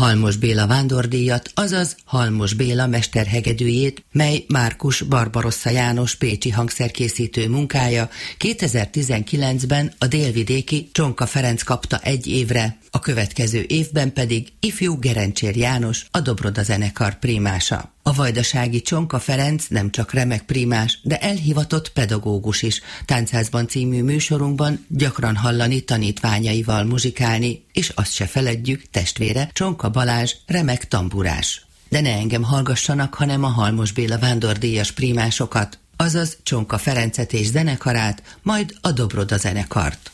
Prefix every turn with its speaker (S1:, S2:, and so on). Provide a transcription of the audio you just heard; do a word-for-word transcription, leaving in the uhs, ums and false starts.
S1: Halmos Béla vándordíjat, azaz Halmos Béla mesterhegedűjét, mely Márkus Barbarossa János pécsi hangszerkészítő munkája, kétezer-tizenkilencben a délvidéki Csonka Ferenc kapta egy évre, a következő évben pedig ifjú Gerencsér János, a Dobroda zenekar prímása. A vajdasági Csonka Ferenc nem csak remek prímás, de elhivatott pedagógus is. Tánchászban című műsorunkban gyakran hallani tanítványaival muzsikálni, és azt se feledjük, testvére Csonka Balázs remek tamburás. De ne engem hallgassanak, hanem a Halmos Béla vándordíjas prímásokat, azaz Csonka Ferencet és zenekarát, majd a Dobroda zenekart.